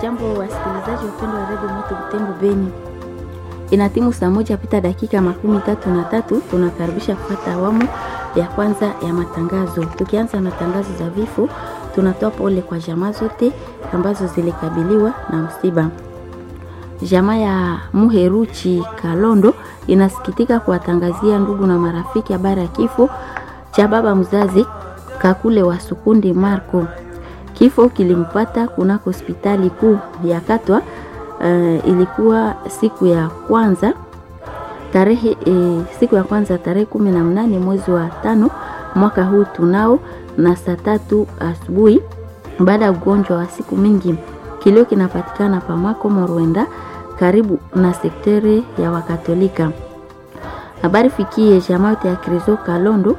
Jambo wasikilizaji wapendwa wa Radio Moto Butembo Beni. Inatimu saa moja pita dakika 33, tunakaribisha kupata awamu ya kwanza ya matangazo. Tukianza na tangazo za vifo, tunatoa pole kwa jamaa zote ambazo zilikabiliwa na msiba. Jamaa ya Muheruchi Kalondo inasikitika kuwatangazia ndugu na marafiki habari ya kifo cha baba mzazi Kakule wa Sukundi Marco. Kifo kilimpata kunako hospitali kuu ya Katwa. Ilikuwa siku ya kwanza tarehe 18 mwezi wa 5 mwaka huu tunao na saa 3 asubuhi, baada ya ugonjwa wa siku mingi. Kilio kinapatikana pa Mako Morwenda karibu na sektere ya Wakatolika. Habari fikie jamaa ya Krizo Kalondo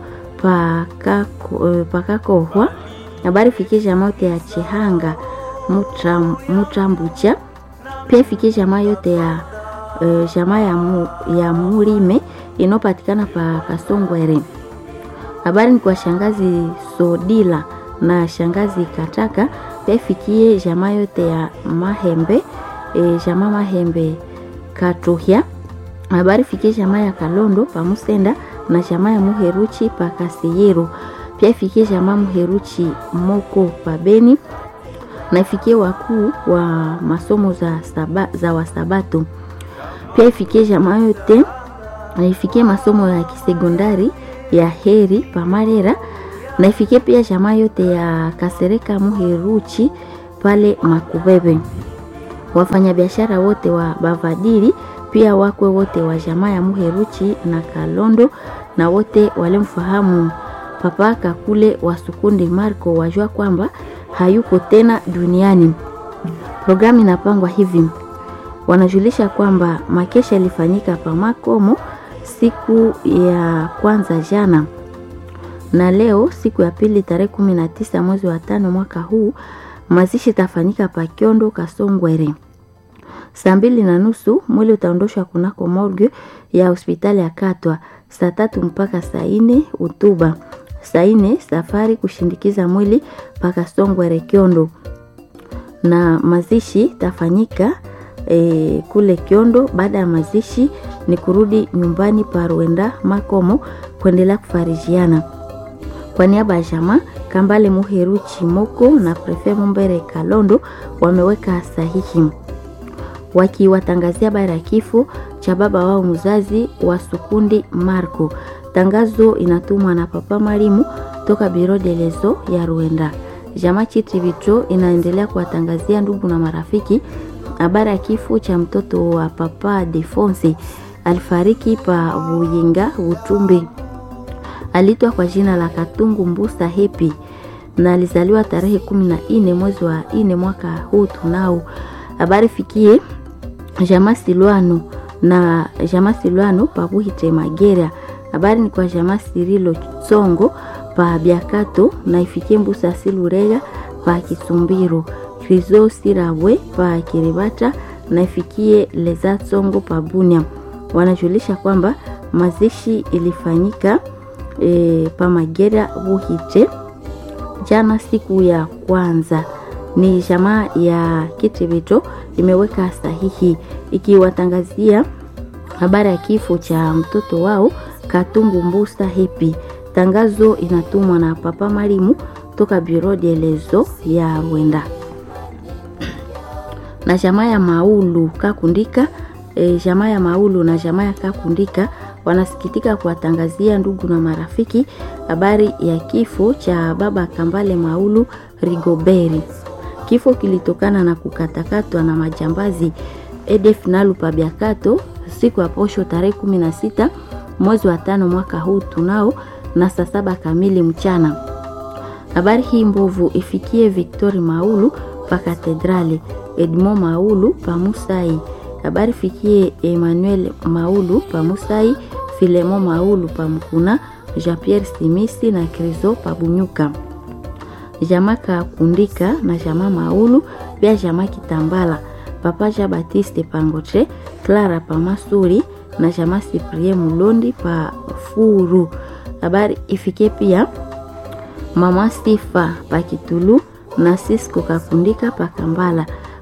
pakakohwa. Habari fikie jamaa ya Chihanga Mutrambucha. Pia fikie jamaa yote ya jamaa ya Murime inopatikana pa Kasongwere. Habari ni kwa shangazi Sodila na shangazi Kataka. Pia fikie jamaa yote ya Mahembe, jamaa Mahembe Katuhya. Habari fikie jamaa ya Kalondo pa Musenda na jamaa ya Muheruchi pa Kasiyero. Pia fikie jamaa Muheruchi Moko pa Beni na ifikie wakuu wa masomo za Wasabato. Pia ifikie jamaa yote, na ifikie masomo ya kisekondari ya Heri pa Marera, na ifikie pia jamaa yote ya Kasereka Muheruchi pale Makubebe. Wafanyabiashara wote wa Bavadiri, pia wakwe wote wa jamaa ya Muheruchi na Kalondo na wote walimfahamu Papa Kakule wa Sukundi Marco wajua kwamba hayuko tena duniani. Programu inapangwa hivi. Wanajulisha kwamba makesha ilifanyika pa Makomo siku ya kwanza jana, na leo siku ya pili tarehe 19 mwezi wa 5 mwaka huu mazishi tafanyika pa Kiondo Kasongwere. Saa 2:30 mwili utaondoshwa kunako morgue ya hospitali ya Katwa. Saa 3 mpaka saa 4 utuba. Saa 4 safari kushindikiza mwili paka Songwere Kiondo, na mazishi tafanyika kule Kiondo. Baada ya mazishi ni kurudi nyumbani pa Rwenda Makomo kuendelea kufarijiana. Kwa niaba ya jamaa Kambale Muheruchi Moko na Prefet Mumbere Kalondo wameweka sahihi wakiwatangazia habari ya kifo cha baba wao mzazi wa Sukundi Marco. Tangazo inatumwa na Papa Marimu toka Biro de Lezo ya Rwanda. Jamaa Chitrivito inaendelea kuwatangazia ndugu na marafiki habari ya kifo cha mtoto wa Papa Defonse. Alifariki pa Buyinga Utumbi. Alitwa kwa jina la Katungu Mbusa Happy na alizaliwa tarehe 14 mwezi wa 4 mwaka huu tunao. Habari fikie jamaa Silwano pa Buhite Magera. Habari ni kwa jamaa Sirilo Tsongo pa Biakato na ifikie Mbusa Silurega pa Kisumbiro. Krizo Sirabwe pa Kiribata na ifikie Leza Tsongo pa Bunia. Wanajulisha kwamba mazishi ilifanyika pa Magera Buhite jana siku ya kwanza. Ni jamaa ya Kitibito imeweka sahihi ikiwatangazia habari ya kifo cha mtoto wao Katungu Mbusa Happy. Tangazo inatumwa na Papa Marimu toka Bureau de Lezo ya Rwanda. Na jamaa ya Maulu Kakundika, jamaa ya Maulu na jamaa ya Kakundika wanasikitika kuwatangazia ndugu na marafiki habari ya kifo cha baba Kambale Maulu Rigoberi. Kifo kilitokana na kukatakatwa na majambazi EDF Nalu pa Biakato siku ya posho tarehe 16 mwezi wa 5 mwaka huu tunao na saa 7 kamili mchana. Habari hii mbovu ifikie Victor Maulu pa Katedrali, Edmond Maulu pa Musai. Habari fikie Emmanuel Maulu pa Musai, Filemon Maulu pa Mkuna, Jean-Pierre Simisi na Krizo pa Bunyuka. Jamaa Kakundika na jamaa Maulu, pia jamaa Kitambala, Papa Jean Baptiste Pangoche, Clara pa Masuri na jamaa Cyprien Mulondi pa Furu. Habari ifikie pia Mama Sifa pa Kitulu na Sisko Kakundika pa Kambala.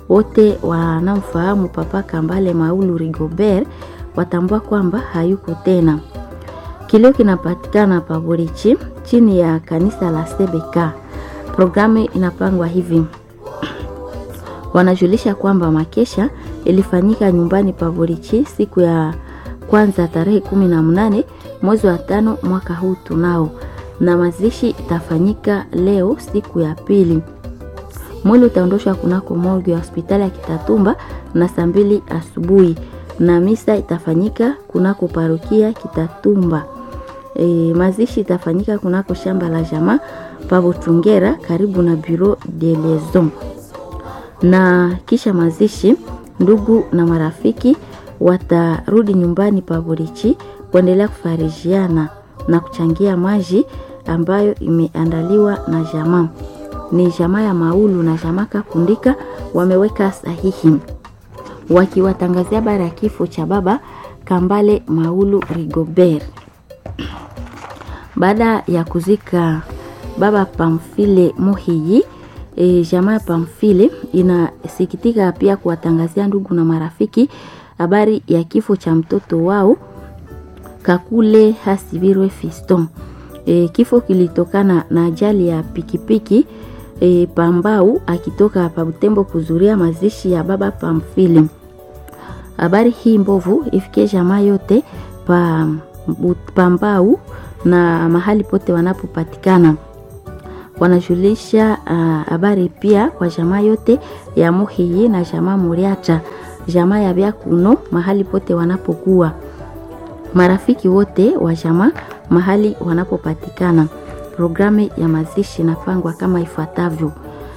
Wote wanaomfahamu Papa Kambale Maulu Rigobert watambua kwamba hayuko tena. Kilio kinapatikana pa Burichi chini ya kanisa la CBK. Programu inapangwa hivi. Wanajulisha kwamba makesha ilifanyika nyumbani pa Burichi siku ya kwanza tarehe 18 mwezi wa 5 mwaka huu tunao, na mazishi itafanyika leo siku ya pili. Mwili utaondoshwa kunako morgue ya hospitali ya Kitatumba na saa 2 asubuhi, na misa itafanyika kunako parokia Kitatumba. Mazishi itafanyika kunako shamba la jamaa pa Butungera karibu na bureau de liaison. Na kisha mazishi, ndugu na marafiki watarudi nyumbani pa Burichi kuendelea kufarijiana na kuchangia maji ambayo imeandaliwa na jamaa. Ni jamaa ya Maulu na jamaa Kakundika wameweka sahihi wakiwatangazia habari ya kifo cha baba Kambale Maulu Rigobert. Baada ya kuzika baba Pamfile Muhiyi, jamaa Pamfile inasikitika pia kuwatangazia ndugu na marafiki habari ya kifo cha mtoto wao Kakule Hasibirwe Fiston. Kifo kilitokana na ajali ya pikipiki Pambau akitoka pa Butembo kuzuria mazishi ya baba Pamfile. Habari hii mbovu ifikie jamaa yote pa Pambau na mahali pote wanapopatikana. Wanajulisha habari pia kwa jamaa yote ya Muhiyi na jamaa Muriacha, jamaa ya Byakuno mahali pote wanapokuwa. Marafiki wote wa jamaa mahali wanapopatikana. Programu ya mazishi inapangwa kama ifuatavyo.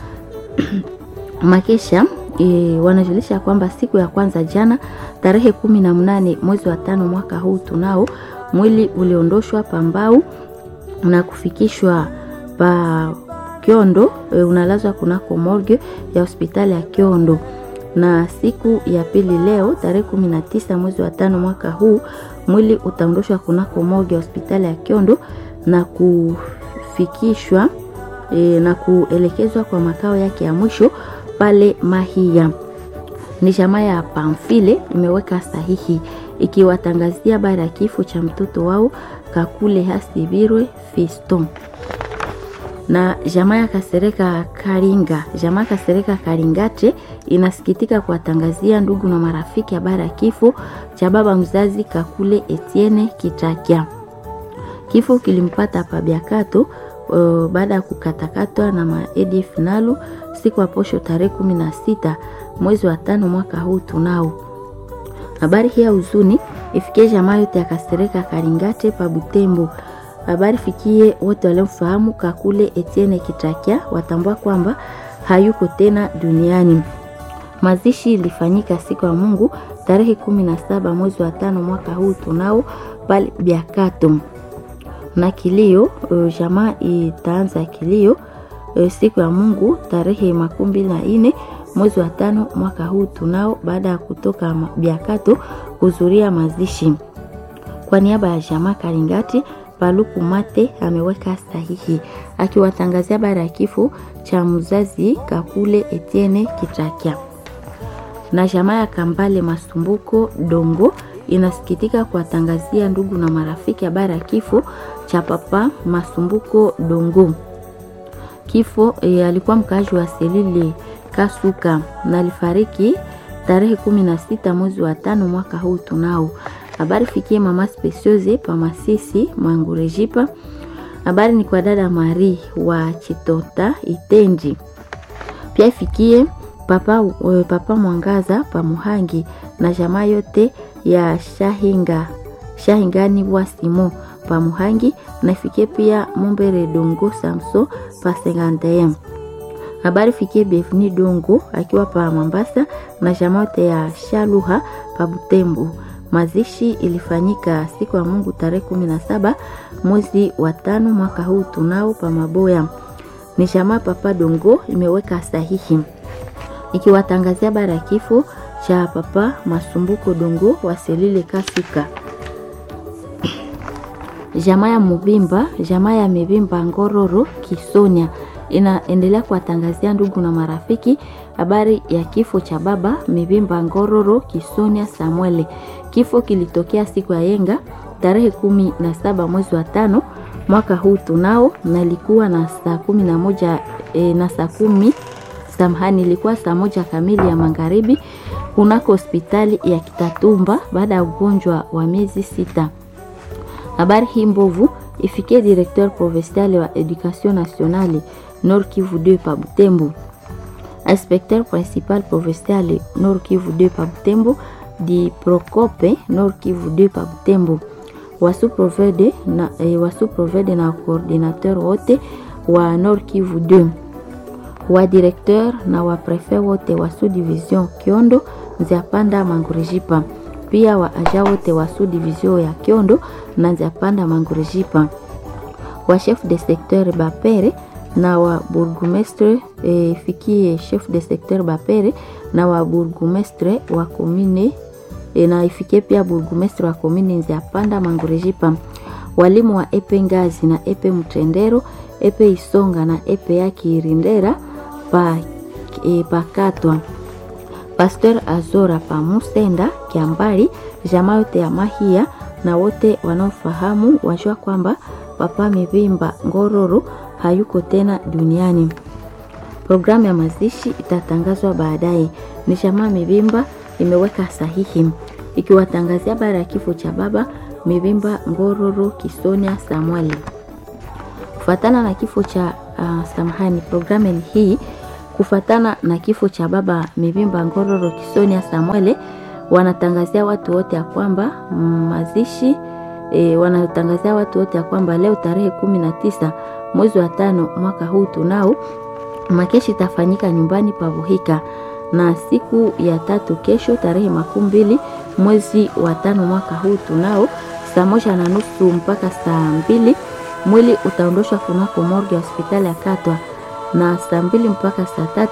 Makesha wanajulisha kwamba siku ya kwanza jana tarehe 18 mwezi wa 5 mwaka huu tunao, mwili uliondoshwa Pambau na kufikishwa pa Kiondo, unalazwa kunako morgue ya hospitali ya Kiondo. Na siku ya pili leo tarehe 19 mwezi wa 5 mwaka huu, mwili utaondoshwa kunako morgue ya hospitali ya Kiondo na kufikishwa na kuelekezwa kwa makao yake ya mwisho pale Mahia. Ni jamaa ya Pamfile imeweka sahihi ikiwatangazia habari ya kifo cha mtoto wao Kakule Hasibirwe Fiston. Na jamaa ya Kasereka Karingate inasikitika kuwatangazia ndugu na marafiki habari ya kifo cha baba mzazi Kakule Etienne Kitakia. Kifo kilimpata pa Biakato baada ya kukatakatwa na ADF Nalu siku ya posho tarehe 16 mwezi wa 5 mwaka huu tunao. Habari hii ya huzuni ifikie jamaa yote ya Kasereka Karingate pa Butembo. Habari fikie wote waliomfahamu Kakule Etienne Kitakia watambua kwamba hayuko tena duniani. Mazishi ilifanyika siku ya Mungu tarehe 17 mwezi wa 5 mwaka huu tunao pale Biakato. Na kilio jamaa itaanza kilio siku ya Mungu tarehe 24 mwezi wa 5 mwaka huu tunao baada ya kutoka Biakato kuzuria mazishi. Kwa niaba ya jamaa Karingati, Paluku Mate ameweka sahihi akiwatangazia habari ya kifo cha mzazi Kakule Etienne Kitakia. Na jamaa ya Kambale Masumbuko Dongo inasikitika kuwatangazia ndugu na marafiki habari ya kifo cha papa Masumbuko Dongo. Kifo alikuwa mkaaji wa Selile Kasuka na alifariki tarehe 16 mwezi wa 5 mwaka huu tunao. Habari fikie mama Specioze pa Masisi Mangurejipa. Habari ni kwa dada Marie wa Chitota Itenji. Pia fikie papa Mwangaza pa Muhangi na jamaa yote ya Shahingani wa Simo pa Muhangi, na fikie pia Mumbere Dongo Samso pa 51. Habari fikie Befni Dongo akiwa pa Mambasa na jamaa yote ya Shaluha pa Butembo. Mazishi ilifanyika siku ya Mungu tarehe 17 mwezi wa 5 mwaka huu tunao pa Maboya. Ni jamaa papa Dongo imeweka sahihi ikiwatangazia habari ya kifo cha papa Masumbuko Dongo wa Selile Kasuka. Jamaa ya Mibimba Ngororo Kisonia inaendelea kuwatangazia ndugu na marafiki Habari ya kifo cha baba Mibimba Ngororo Kisonia Samuel. Kifo kilitokea siku ya yenga tarehe 17 mwezi wa 5 mwaka huu tunao, na ilikuwa na saa 11 na saa 10 samahani, ilikuwa saa 1 kamili ya magharibi kunako hospitali ya Kitatumba baada ya ugonjwa wa miezi 6. Habari hii mbovu ifikie directeur provincial wa education nationale Nord Kivu 2 pa Butembo, inspecteur principal provincial Nord Kivu 2 pa Butembo, di Procope Nord Kivu 2 pa Butembo, wasu provede na coordinateur wote wa Nord Kivu 2, wa directeur na wa prefet wote wa sous division Kiondo Nziapanda Mangurejipa, pia wa aja wote wa sous division ya Kiondo na Nziapanda Mangurejipa, wa chef de secteur Bapere na wa bourgmestre fikie chef de secteur Bapere na wa bourgmestre wa commune na ifikie pia bourgmestre wa commune Nziapanda Mangurejipa, walimu wa epe Ngazi na epe Mutendero, epe Isonga na epe ya Kirindera pakatwa, Pasteur Azora pa Musenda Kiambari, jamaa yote ya Mahia na wote wanaofahamu wajua kwamba Papa Mibimba Ngororo hayuko tena duniani. Programu ya mazishi itatangazwa baadaye. Ni jamaa Mibimba imeweka sahihi ikiwatangazia habari ya kifo cha baba Mibimba Ngororo Kisonia Samuel. Kufatana na kifo cha programu hii kufatana na kifo cha baba Mibimba Ngororo Kisonia Samuel, wanatangazia watu wote ya kwamba mazishi wanatangazia watu wote ya kwamba leo tarehe 19 mwezi wa 5 mwaka huu tunao makeshi itafanyika nyumbani pa Buhika, na siku ya 3 kesho tarehe 20 mwezi wa 5 mwaka huu tunao saa 1:30 mpaka saa 2 mwili utaondoshwa kunako morgue ya hospitali ya Katwa, na saa 2 mpaka saa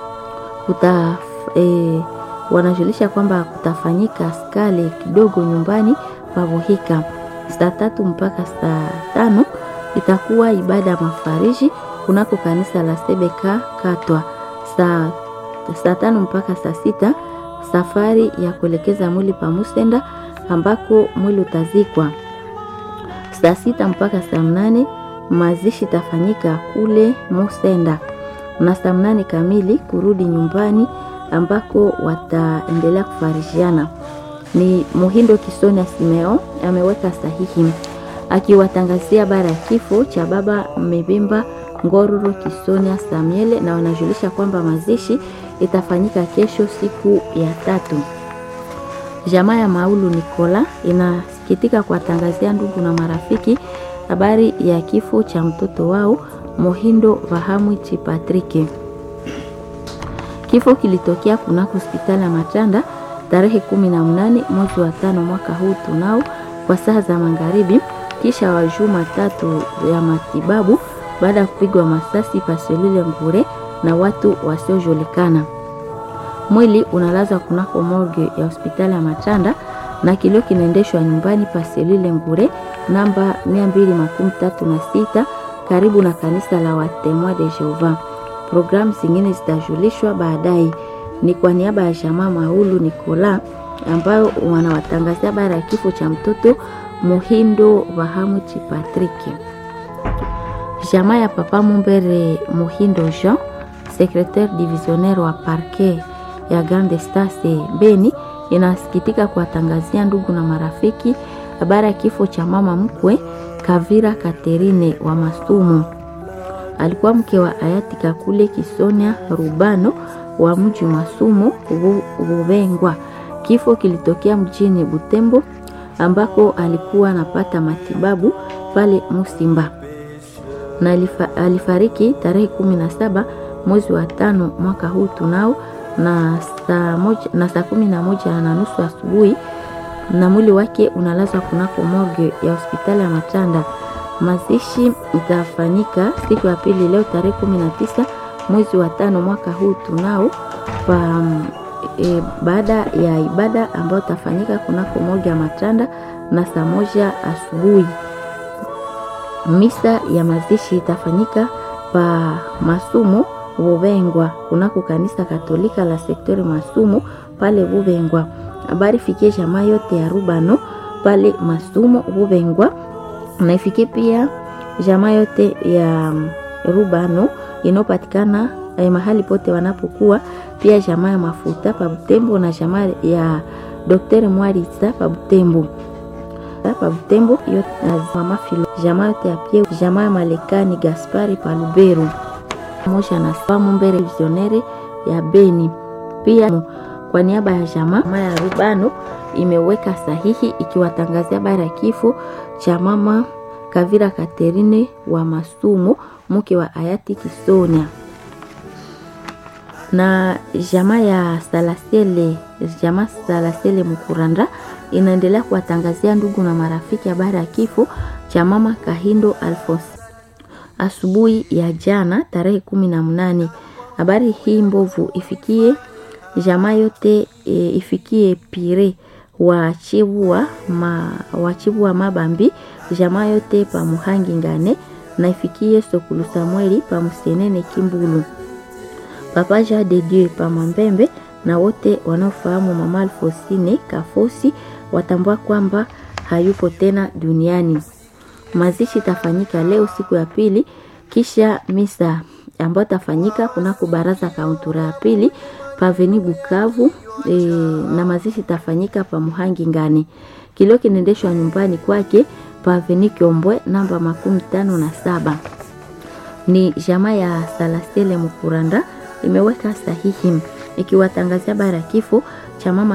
3 wanajulisha kwamba kutafanyika skale kidogo nyumbani pa Buhika. Saa 3 mpaka saa 5 itakuwa ibada ya mafariji kunako kanisa la Sebeka Katwa. Saa 5 mpaka saa 6 safari ya kuelekeza mwili pa Musenda ambako mwili utazikwa. Saa 6 mpaka saa 8 mazishi tafanyika kule Musenda, na saa 8 kamili kurudi nyumbani ambako wataendelea kufarijiana. Ni Muhindo Kisonia Simeo ameweka sahihi akiwatangazia habari ya kifo cha baba Mibimba Ngororo Kisonia Samuel, na wanajulisha kwamba mazishi itafanyika kesho siku ya 3. Jamaa ya Maulu Nikola inasikitika kuwatangazia ndugu na marafiki habari ya kifo cha mtoto wao Muhindo Vahamwichi Patrick. Kifo kilitokea kunako hospitali ya Matanda tarehe 18 mwezi wa 5 mwaka huu tunao kwa saa za magharibi, kisha wa juma 3 ya matibabu baada ya kupigwa masasi paselile Ngure na watu wasiojulikana. Mwili unalazwa kunako morgue ya hospitali ya Matanda na kilio kinaendeshwa nyumbani paselile Ngure namba 236 karibu na kanisa la Watemwa de Jehova. Programu zingine zitajulishwa baadaye. Ni kwa niaba ya jamaa Maulu Nikola ambayo wanawatangazia habari ya kifo cha mtoto Muhindo Vahamwichi Patrick. Jamaa ya Papa Mumbere Muhindo Jean, secrétaire divisionnaire wa parquet ya Grande Stase Beni, inasikitika kuwatangazia ndugu na marafiki habari ya kifo cha mama mkwe Kavira Katerine wa Masumu. Alikuwa mke wa hayati Kakule Kisonia Rubano wa mji Masumu Bubengwa. Kifo kilitokea mjini Butembo ambako alikuwa anapata matibabu pale Musimba, na alifariki tarehe 17 mwezi wa 5 mwaka huu tunao na saa 11:30 asubuhi, na mwili wake unalazwa kunako morgue ya hospitali ya Matanda. Mazishi itafanyika siku ya pili leo tarehe 19 mwezi wa 5 mwaka huu tunao baada ya ibada ambayo tafanyika kunako morgue ya Matanda na saa 1 asubuhi. Misa ya mazishi itafanyika pa Masumu Bubengwa kunako kanisa Katolika la sektori Masumu pale Bubengwa. Habari fikie jamaa yote ya Rubano pale Masumu Bubengwa. Na ifikie pia jamaa yote ya Rubano inopatikana mahali pote wanapokuwa, pia jamaa ya Mafuta pa Butembo na jamaa ya Dr. Mwarisa pa Butembo. Pa Butembo yote na mama Filo, jamaa yote ya pia jamaa ya Malekani Gaspari pa Lubero. Mosha na Samu Mbere visionere ya Beni. Pia kwa niaba ya jamaa ya Rubano imeweka sahihi ikiwatangazia habari ya kifo cha mama Kavira Katerine wa Masumu, mke wa hayati Kisonia. Na jamaa ya Salasele Mukuranda inaendelea kuwatangazia ndugu na marafiki habari ya kifo cha mama Kahindo Alphonse asubuhi ya jana tarehe 18. Habari hii mbovu ifikie jamaa yote, ifikie Pire wachibu wa Mabambi, jamaa yote pa Muhangi Ngane, na ifikie Sokulu Samueli pa Musenene Kimbulu, Papa Jean de Dieu pa Mambembe, na wote wanaofahamu mama Alfosine Kafosi watambua kwamba hayupo tena duniani. Mazishi tafanyika leo siku ya pili kisha misa ambayo tafanyika kunako baraza kauntura ya pili paveni Bukavu, na mazishi tafanyika pa Muhangi Ngane. Kilio kinaendeshwa nyumbani kwake paveni Kiombwe namba 57. Ni jamaa ya Salasele Mukuranda imeweka sahihi ikiwatangazia habari ya kifo cha mama